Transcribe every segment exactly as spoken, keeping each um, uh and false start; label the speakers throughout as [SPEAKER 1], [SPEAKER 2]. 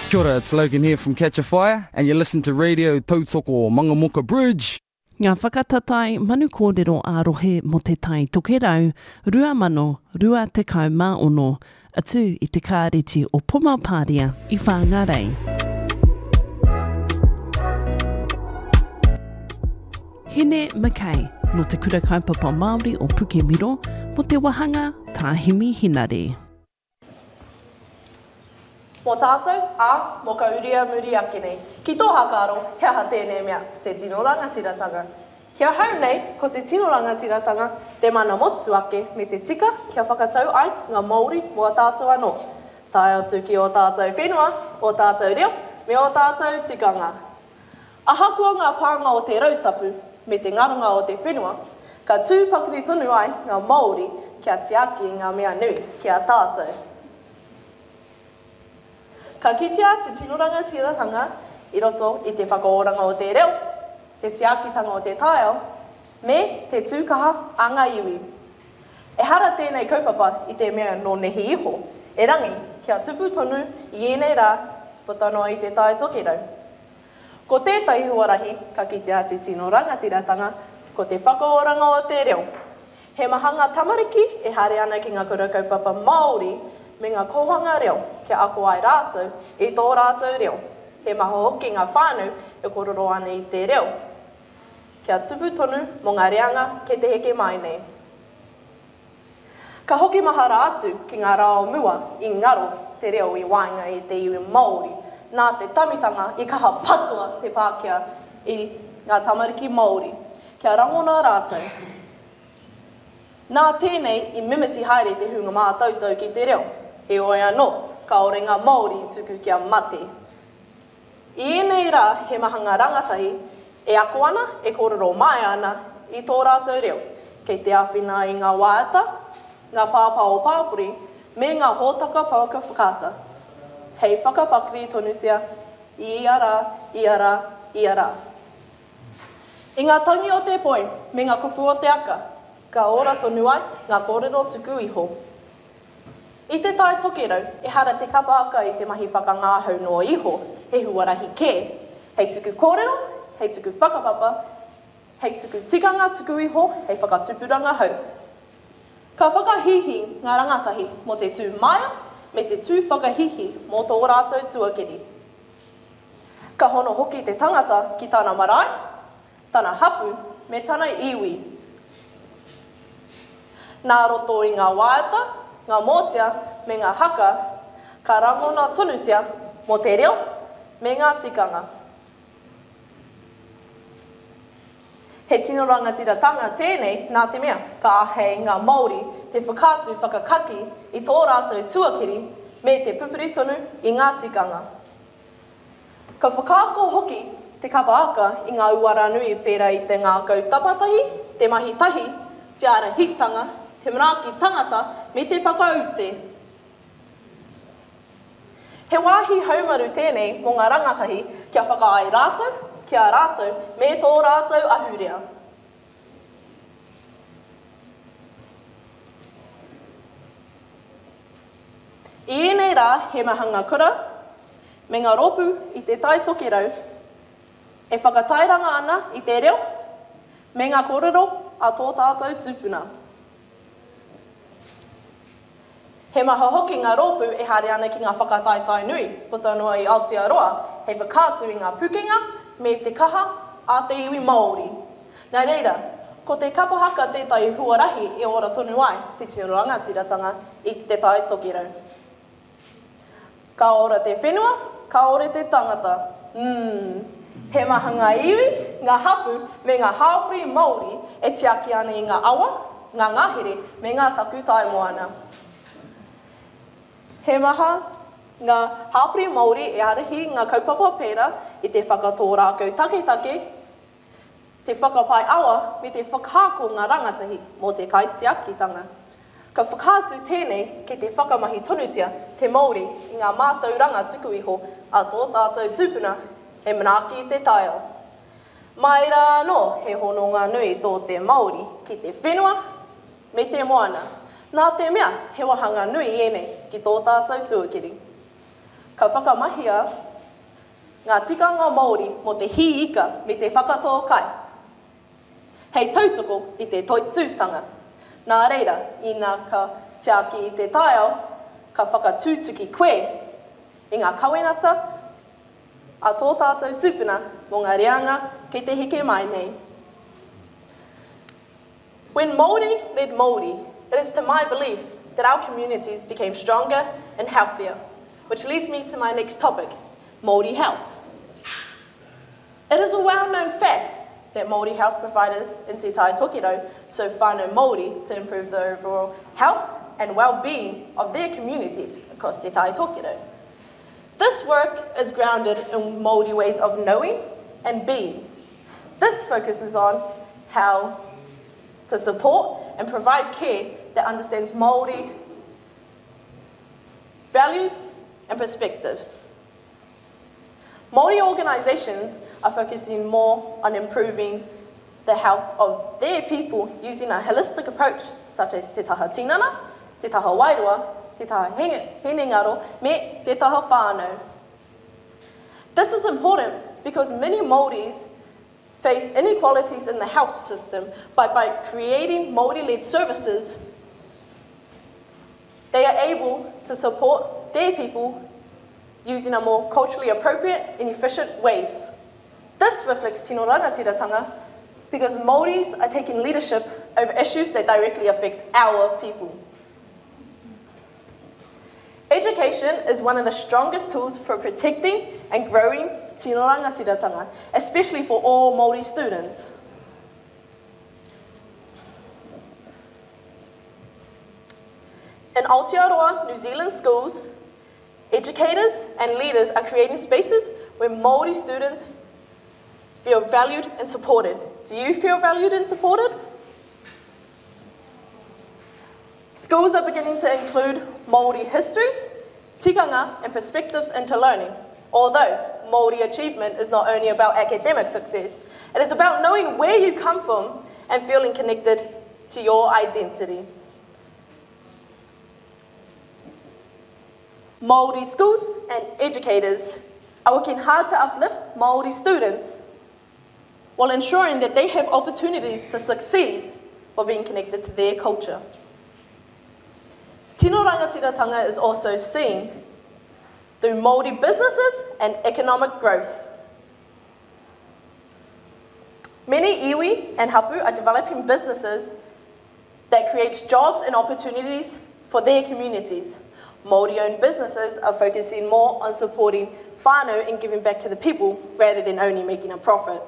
[SPEAKER 1] Kia ora, it's Logan here from Catch a Fire, and you're listening to Radio Tautoko Mangamoka Bridge.
[SPEAKER 2] Ngā whakatatai manu kōrero ārohe mo te tai tokerau, rua mano, rua te kau mā ono, atu i te kāreti o Pumapāria i Whāngarei. Hene Mackay, no te kura kaupapa Māori o Pukemiro, mo te wahanga Tāhimi Hinare.
[SPEAKER 3] Mō tātou, ā, mō ka uria muri ake nei. Ki tō hakaro, hea ha tēnei mea, te tino rangatiratanga. Kia hau nei, ko te tino rangatiratanga, te mana motu ake, me te tika, kia whakatau ai, ngā Māori mua tātou anō. Tae atu ki o tātou whenua, o tātou reo, me o tātou tikanga. Ahakua ngā pānga o te rautapu, me te ngaronga o te whenua, ka tūpakiri tonu ai ngā Māori, kia te ake ngā mea nui, kia tātou. Ka kitea te tinoranga tiratanga i roto i te whakaoranga o te reo, te tiakitanga o te taeo, me te tūkaha a ngā iwi. E hara tēnei kaupapa i te mea no nehi iho, e rangi kia tupu tonu i enei rā putanoa i te tae tokerau. Ko tētai huarahi, ka kitea te tinoranga tiratanga, ko te whakaoranga o te reo. He mahanga tamariki e hare ana ki ngā kura kaupapa Māori, me ngā kohanga reo, kia ako ai rātou, i tō rātou reo. He maho hoki ngā whānau e kororo ana i te reo. Kia tupu tonu mō ngā reanga ke te heke mai nei. Ka hoki maha rātu ki ngā rao mua i ngaro te reo i wainga i te iwi Māori, nā te tamitanga i kaha patua te Pākehā i ngā tamariki Māori. Kia rangona rātou. Nā tēnei i mimiti haere te hunga mā tautau ki te reo. He oi anō, ka ore ngā Māori tuku kia mate. I enei rā, he mahanga rangatahi, e ako ana, e kororo mai ana, i tō rātou reo, kei te awhina i ngā wāeta, ngā pāpao pāpuri, me ngā hōtaka pauka whakata. Hei whakapakri tonutia, i ara, i ara, i ara. I ngā tangi o te poi, me ngā kupu o te aka, ka ora tonu ai ngā kōrero tuku iho. I te tae tokerau, e hara te kapaaka i te mahi whakangāhau noa iho, he huarahi kē. Hei tuku kōrero, hei tuku whakapapa, hei tuku tikanga tuku iho, hei whakatupuranga hau. Ka whakahihi ngā rangatahi mo te tū maia, me te tū whakahihi mo tō rātou tuakiri. Ka hono hoki te tangata ki tāna marae, tāna hapu, me tāna iwi. Nā roto i ngā wāeta, ngā mōtia, me ngā haka, ka rangona tonutia mo te reo, me ngā tikanga. He tino rangatiratanga tēnei nā te mea, ka ahei ngā Māori te whakātu whakakaki i tō rātou tuakiri me te pupuri tonu i ngā tikanga. Ka whakaako hoki te kapaaka i ngā uaranui pērā i te ngā kautapatahi, te mahi tahi, te ara hitanga, te manaaki tangata me te whakaute. He wāhi haumaru tēnei mō ngā rangatahi kia whakaai rātou, kia rātou, me tō rātou ahurea. I enei rā he mahanga kura, me ngā ropu i te tai tokerau, e whakatairanga ana i te reo, me ngā kōrero a tō tātou tūpuna. He maha hoki ngā rōpu e hare ana ki ngā whakataitai nui, puta noa i Aotearoa, hei whakātu i ngā pukenga, me te kaha a te iwi Māori. Nā reira, ko te kapahaka tētai huarahi e ora tonu ai, te tino rangatiratanga i te tai tokerau. Ka ora te whenua, ka ore te tangata. Mm. He maha ngā iwi, ngā hapu, me ngā hāpuri Māori e tiaki ana i ngā awa, ngā ngahere, me ngā taku tai moana. He maha ngā hāpuri Māori e arahi ngā kaupapa pērā i te whakatō rākau taketake, te whakapai awa me te whakāko ngā rangatahi mō te kaitiakitanga. Ka whakātu tēnei ke te whakamahi tonutia te Māori i ngā mātou ranga tuku iho a tō tātou tūpuna e manaaki i te taio. Mai rā no he hononga nui tō te Māori ki te whenua me te moana. Nā te mea, he wahanga nui enei ki tō tātou tuakiri. ka whakamahia ngā tikanga Māori mo te hiika me te whakatō kai. Hei tautoko i te toitūtanga. Nā reira, ina ka te aki i te taiao, ka whakatūtuki koe i ngā kawengata a tō tātou tūpuna mo ngā reanga kei te heke mai nei. When Māori led Māori, it is to my belief that our communities became stronger and healthier, which leads me to my next topic, Māori health. It is a well-known fact that Māori health providers in Te Tai Tokerau serve whānau Māori to improve the overall health and well-being of their communities across Te Tai Tokerau. This work is grounded in Māori ways of knowing and being. This focuses on how to support and provide care that understands Māori values and perspectives. Māori organisations are focusing more on improving the health of their people using a holistic approach, such as te taha tinana, te taha wairua, te taha henengaro, me te taha whānau. This is important because many Māoris face inequalities in the health system, but by creating Māori-led services, they are able to support their people using a more culturally appropriate and efficient ways. This reflects tino rangatiratanga because Māoris are taking leadership over issues that directly affect our people. Education is one of the strongest tools for protecting and growing tino rangatiratanga, especially for all Māori students. In Aotearoa, New Zealand schools, educators and leaders are creating spaces where Māori students feel valued and supported. Do you feel valued and supported? Schools are beginning to include Māori history, tikanga and perspectives into learning. Although Māori achievement is not only about academic success, it is about knowing where you come from and feeling connected to your identity. Māori schools and educators are working hard to uplift Māori students while ensuring that they have opportunities to succeed while being connected to their culture. Tino rangatiratanga is also seen through Māori businesses and economic growth. Many iwi and hapu are developing businesses that create jobs and opportunities for their communities. Māori-owned businesses are focusing more on supporting whānau and giving back to the people rather than only making a profit.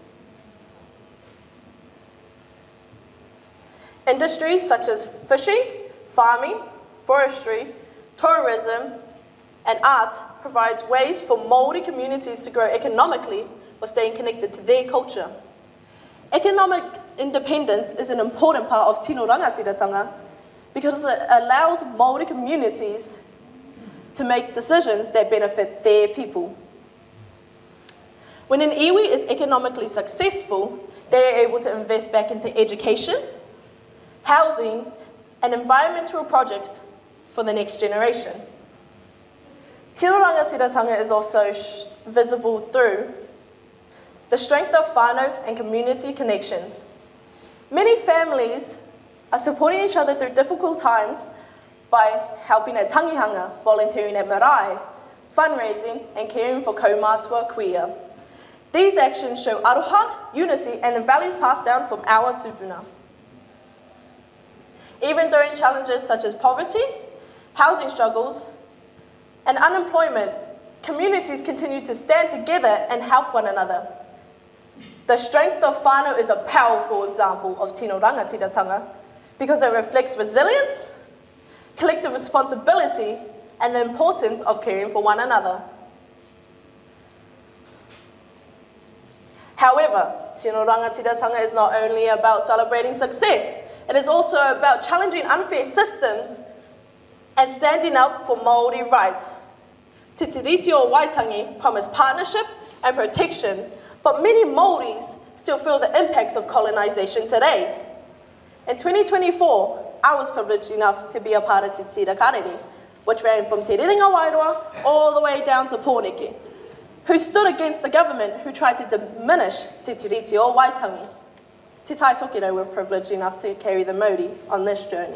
[SPEAKER 3] Industries such as fishing, farming, forestry, tourism, and arts provides ways for Māori communities to grow economically while staying connected to their culture. Economic independence is an important part of tino rangatiratanga because it allows Māori communities to make decisions that benefit their people. When an iwi is economically successful, they are able to invest back into education, housing, and environmental projects for the next generation. Tino rangatiratanga is also visible through the strength of whānau and community connections. Many families are supporting each other through difficult times by helping at tangihanga, volunteering at marae, fundraising, and caring for kaumātua kuia. These actions show aroha, unity, and the values passed down from our tupuna. Even during challenges such as poverty, housing struggles, and unemployment, communities continue to stand together and help one another. The strength of whānau is a powerful example of tino rangatiratanga because it reflects resilience, collective responsibility, and the importance of caring for one another. However, tino rangatiratanga is not only about celebrating success, it is also about challenging unfair systems and standing up for Māori rights. Te Tiriti o Waitangi promised partnership and protection, but many Māoris still feel the impacts of colonisation today. In twenty twenty-four, I was privileged enough to be a part of Te Tira Karere, which ran from Te Rerenga Wairoa all the way down to Pōneke, who stood against the government who tried to diminish Te Tiriti o Waitangi. Te Tai Tokiro were privileged enough to carry the Māori on this journey.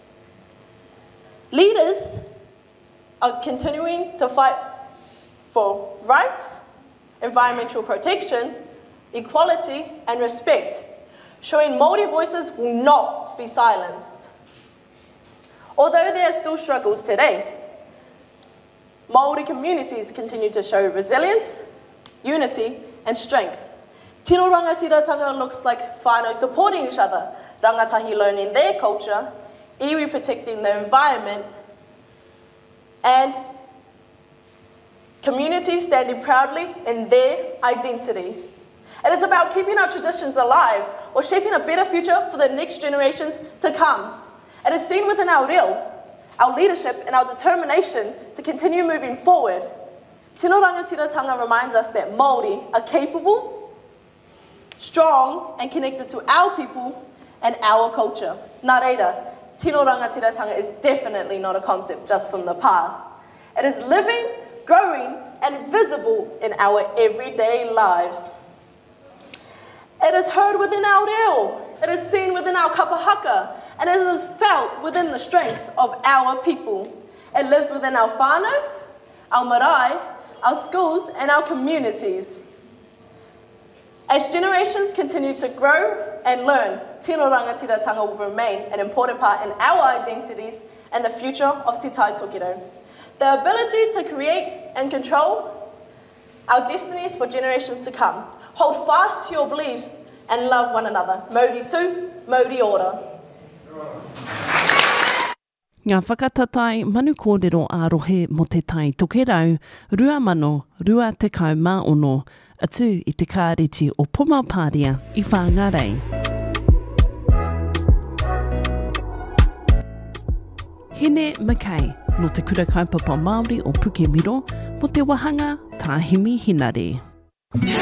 [SPEAKER 3] Leaders are continuing to fight for rights, environmental protection, equality and respect, showing Māori voices will not be silenced. Although there are still struggles today, Māori communities continue to show resilience, unity and strength. Tino rangatiratanga looks like whānau supporting each other, rangatahi learning their culture, iwi protecting the environment, and communities standing proudly in their identity. It is about keeping our traditions alive or shaping a better future for the next generations to come. It is seen within our reo, our leadership and our determination to continue moving forward. Tino rangatiratanga reminds us that Māori are capable, strong and connected to our people and our culture. Nā reira, tino rangatiratanga is definitely not a concept just from the past. It is living, growing and visible in our everyday lives. It is heard within our reo, it is seen within our kapahaka, and it is felt within the strength of our people. It lives within our whānau, our marae, our schools and our communities. As generations continue to grow and learn, tino rangatiratanga will remain an important part in our identities and the future of Te Tai Tokiro. The ability to create and control our destinies for generations to come. Hold fast to your beliefs and love one another. Mauri tu, Mauri ora.
[SPEAKER 2] Ngā whakatatai manu kōrero ārohe mo te tai tokerau, rua mano, rua te kau mā ono, atu i te kāreti o Pōmaopāria i Whāngarei. Hine Mackay, no te kura kaupapa Māori o Pukemiro, mo te wahanga Tāhimi Hinare.